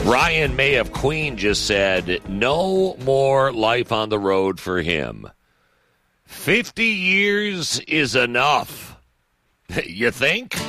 Ryan May of Queen just said, no more life on the road for him. 50 years is enough. You think?